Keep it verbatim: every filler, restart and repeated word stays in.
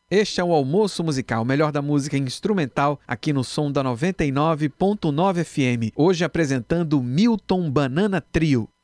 Este é o Almoço Musical, o melhor da música instrumental, aqui no som da noventa e nove ponto nove F M. Hoje apresentando Milton Banana Trio.